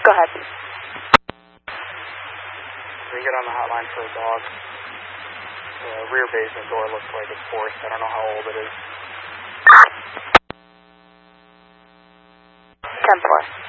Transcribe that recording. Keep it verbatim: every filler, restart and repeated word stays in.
Go ahead. We get on the hotline for a dog. The rear basement door looks like it's forced. I don't know how old it is. ten four.